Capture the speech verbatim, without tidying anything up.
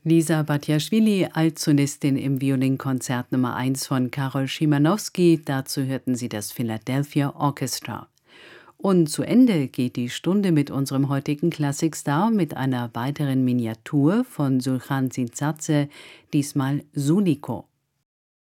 Lisa Batjaschwili, Altsolistin im Violinkonzert Nummer eins von Karol Szymanowski. Dazu hörten Sie das Philadelphia Orchestra. Und zu Ende geht die Stunde mit unserem heutigen Klassikstar mit einer weiteren Miniatur von Sultan Sindzadze, diesmal Suliko.